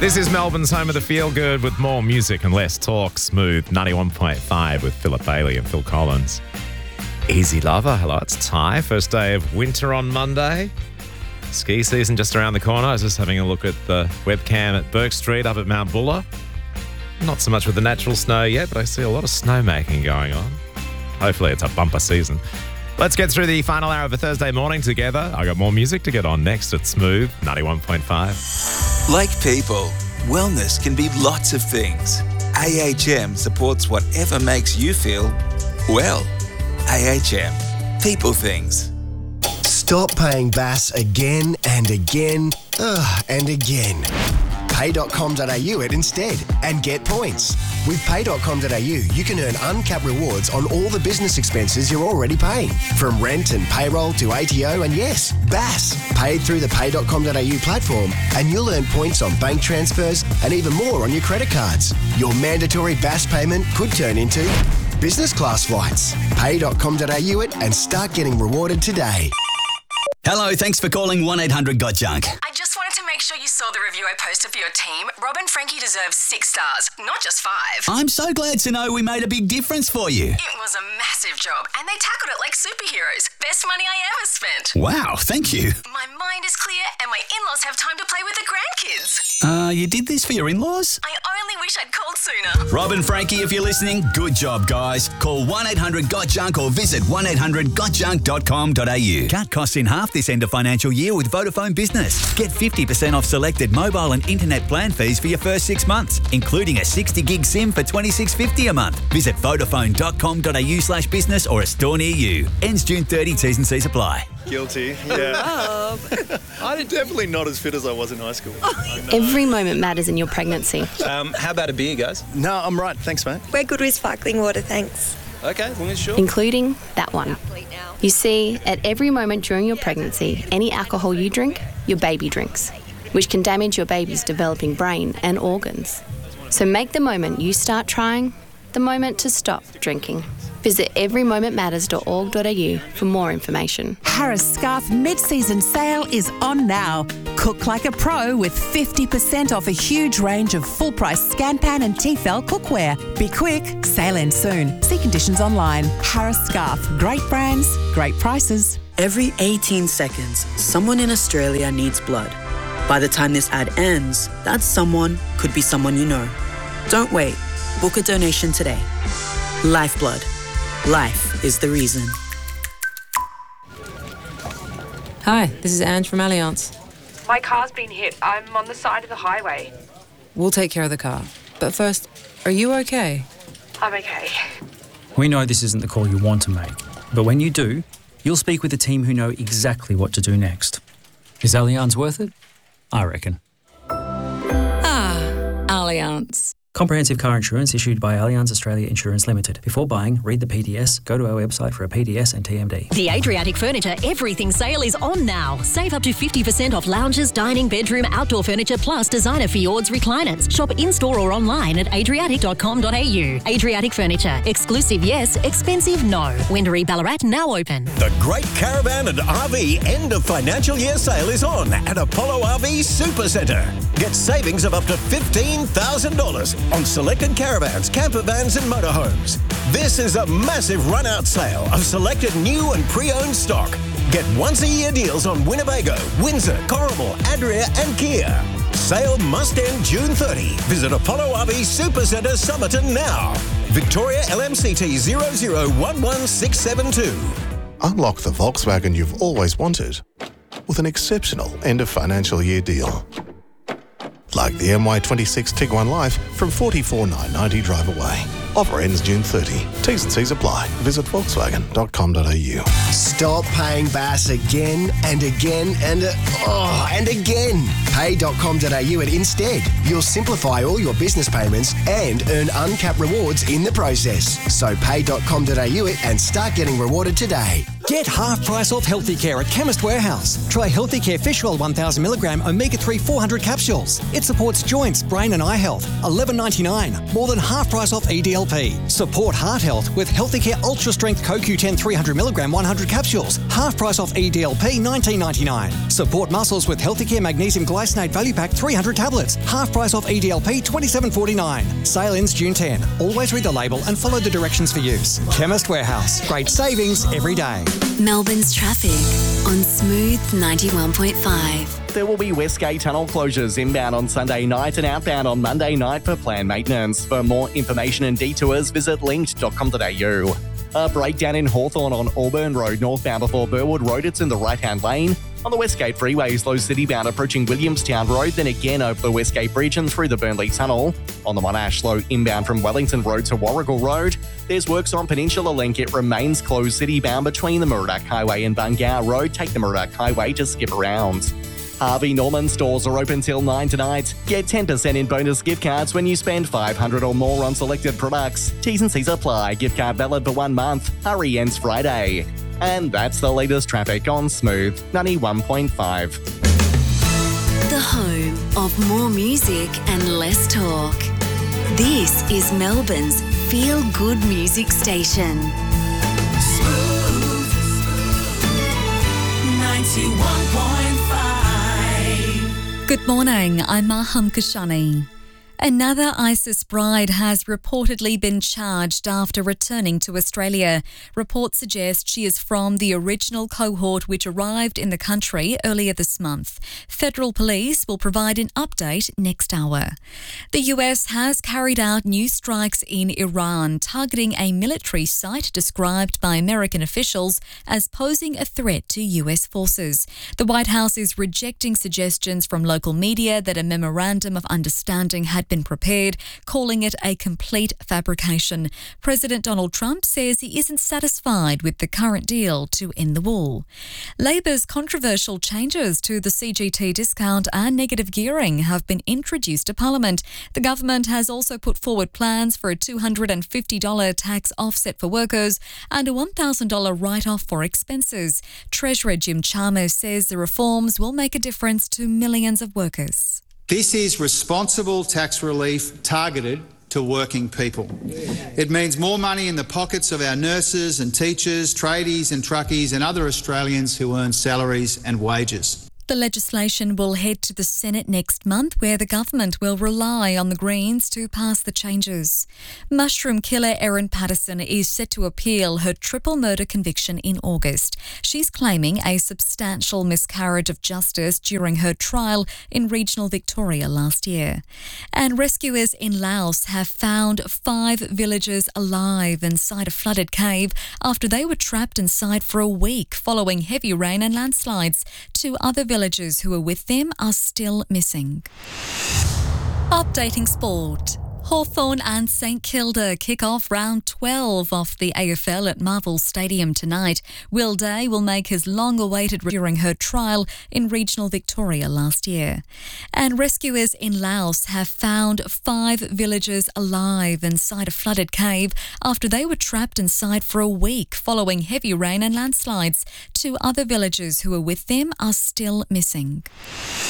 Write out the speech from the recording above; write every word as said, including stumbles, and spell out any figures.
This is Melbourne's home of the Feel Good with more music and less talk. Smooth ninety-one point five with Philip Bailey and Phil Collins. Easy Lover. Hello, it's Ty. First day of winter on Monday. Ski season just around the corner. I was just having a look at the webcam at Burke Street up at Mount Buller. Not so much with the natural snow yet, but I see a lot of snowmaking going on. Hopefully it's a bumper season. Let's get through the final hour of a Thursday morning together. I got more music to get on next at Smooth ninety-one point five. Like people, wellness can be lots of things. A H M supports whatever makes you feel well. A H M. People things. Stop paying B A S again and again ugh, and again. pay dot com dot a u it instead and get points. With pay dot com dot a u, you can earn uncapped rewards on all the business expenses you're already paying. From rent and payroll to A T O and yes, B A S. Paid through the pay dot com dot a u platform and you'll earn points on bank transfers and even more on your credit cards. Your mandatory B A S payment could turn into business class flights. pay dot com dot a u it and start getting rewarded today. Hello, thanks for calling one eight hundred got junk. I just wanted to make sure you saw the review I posted for your team. Rob and Frankie deserve six stars, not just five. I'm so glad to know we made a big difference for you. It was a massive job, and they tackled it like superheroes. Best money I ever spent. Wow, thank you. My mind is clear, and my in-laws have time to play with the grandkids. Uh, you did this for your in-laws? I only wish I'd called sooner. Rob and Frankie, if you're listening, good job, guys. Call one eight hundred got junk or visit one eight hundred got junk dot com dot a u. Cut costs in half this end of financial year with Vodafone Business. Get fifty percent off selected mobile and internet plan fees for your first six months, including a sixty gig SIM for twenty-six fifty a month. Visit vodafone dot com dot a u slash business or a store near you. Ends June thirtieth, T's and C's apply. Guilty, yeah. I'm definitely not as fit as I was in high school. Every moment matters in your pregnancy. Um, how about a beer, guys? No, I'm right. Thanks, mate. We're good with sparkling water, thanks. Okay, as long as you're sure. Including that one. You see, at every moment during your pregnancy, any alcohol you drink, your baby drinks, which can damage your baby's developing brain and organs. So make the moment you start trying the moment to stop drinking. Visit every moment matters dot org dot a u for more information. Harris Scarf mid-season sale is on now. Cook like a pro with fifty percent off a huge range of full-price Scanpan and Tefal cookware. Be quick, sale ends soon. See conditions online. Harris Scarf, great brands, great prices. Every eighteen seconds, someone in Australia needs blood. By the time this ad ends, that someone could be someone you know. Don't wait. Book a donation today. Lifeblood. Life is the reason. Hi, this is Ange from Allianz. My car's been hit. I'm on the side of the highway. We'll take care of the car. But first, are you okay? I'm okay. We know this isn't the call you want to make, but when you do, you'll speak with a team who know exactly what to do next. Is Allianz worth it? I reckon. Ah, Allianz. Comprehensive car insurance issued by Allianz Australia Insurance Limited. Before buying, read the P D S, go to our website for a P D S and T M D. The Adriatic Furniture Everything Sale is on now. Save up to fifty percent off lounges, dining, bedroom, outdoor furniture, plus designer Fjords recliners. Shop in-store or online at adriatic dot com dot a u. Adriatic Furniture. Exclusive yes, expensive no. Wendouree Ballarat now open. The Great Caravan and R V end of financial year sale is on at Apollo R V Supercentre. Get savings of up to fifteen thousand dollars on selected caravans, camper vans and motorhomes. This is a massive run-out sale of selected new and pre-owned stock. Get once-a-year deals on Winnebago, Windsor, Corrimal, Adria and Kia. Sale must end June thirtieth. Visit Apollo R V Supercentre Somerton now. Victoria L M C T zero zero one one six seven two. Unlock the Volkswagen you've always wanted with an exceptional end of financial year deal. Like the M Y twenty-six Tiguan Life from forty-four thousand nine hundred ninety drive away. Offer ends June thirtieth. T's and C's apply. Visit volkswagen dot com dot a u. Stop paying B A S again and again and uh, oh, and again. pay dot com dot a u it instead. You'll simplify all your business payments and earn uncapped rewards in the process. So pay dot com dot a u it and start getting rewarded today. Get half price off Healthy Care at Chemist Warehouse. Try Healthy Care Fish Oil one thousand milligram omega three four hundred capsules. It supports joints, brain and eye health. eleven ninety-nine. More than half price off E D L P. Support heart health with Healthy Care Ultra Strength Co Q ten three hundred milligram one hundred capsules. Half price off E D L P nineteen ninety-nine. Support muscles with Healthy Care Magnesium Glycinate Value Pack three hundred tablets. Half price off E D L P twenty-seven forty-nine. Sale ends June tenth. Always read the label and follow the directions for use. Chemist Warehouse. Great savings every day. Melbourne's traffic on Smooth ninety-one point five. There will be Westgate Tunnel closures inbound on Sunday night and outbound on Monday night for planned maintenance. For more information and detours, visit linked dot com dot a u. A breakdown in Hawthorn on Auburn Road northbound before Burwood Road. It's in the right-hand lane. On the Westgate Freeway, slow citybound approaching Williamstown Road, then again over the Westgate Bridge and through the Burnley Tunnel. On the Monash, slow inbound from Wellington Road to Warrigal Road. There's works on Peninsula Link. It remains closed citybound between the Murdoch Highway and Bungow Road. Take the Murdoch Highway to skip around. Harvey Norman stores are open till nine tonight. Get ten percent in bonus gift cards when you spend five hundred dollars or more on selected products. T's and C's apply. Gift card valid for one month. Hurry ends Friday. And that's the latest traffic on Smooth ninety-one point five. The home of more music and less talk. This is Melbourne's feel-good music station. Smooth ninety-one point five. Good morning, I'm Maham Kashani. Another ISIS bride has reportedly been charged after returning to Australia. Reports suggest she is from the original cohort which arrived in the country earlier this month. Federal police will provide an update next hour. The U S has carried out new strikes in Iran, targeting a military site described by American officials as posing a threat to U S forces. The White House is rejecting suggestions from local media that a memorandum of understanding had been prepared, calling it a complete fabrication. President Donald Trump says he isn't satisfied with the current deal to end the war. Labor's controversial changes to the C G T discount and negative gearing have been introduced to Parliament. The government has also put forward plans for a two hundred fifty dollars tax offset for workers and a one thousand dollars write-off for expenses. Treasurer Jim Chalmers says the reforms will make a difference to millions of workers. This is responsible tax relief targeted to working people. It means more money in the pockets of our nurses and teachers, tradies and truckies and other Australians who earn salaries and wages. The legislation will head to the Senate next month, where the government will rely on the Greens to pass the changes. Mushroom killer Erin Patterson is set to appeal her triple murder conviction in August. She's claiming a substantial miscarriage of justice during her trial in regional Victoria last year. And rescuers in Laos have found five villagers alive inside a flooded cave after they were trapped inside for a week following heavy rain and landslides. Two other villagers who were with them are still missing. Updating sport. Hawthorn and St Kilda kick off round twelve of the A F L at Marvel Stadium tonight. Will Day will make his long-awaited during her trial in regional Victoria last year. And rescuers in Laos have found five villagers alive inside a flooded cave after they were trapped inside for a week following heavy rain and landslides. Two other villagers who were with them are still missing.